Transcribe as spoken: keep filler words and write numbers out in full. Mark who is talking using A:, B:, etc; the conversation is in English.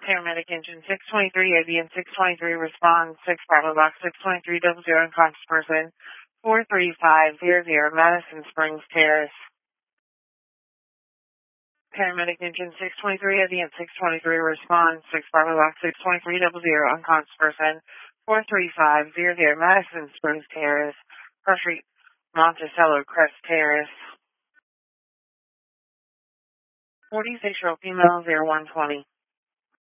A: Paramedic engine six twenty-three, Avian six twenty-three, respond, six Bravo Box six twenty-three, double zero, unconscious person, four three five zero zero, Madison Springs Terrace. Paramedic engine six twenty-three, Avian six twenty-three, respond, six Bravo Box six twenty-three, double zero, unconscious person, four three five zero zero, Madison Springs Terrace, First Street, Monticello Crest Terrace. forty-six-year-old female, zero one twenty.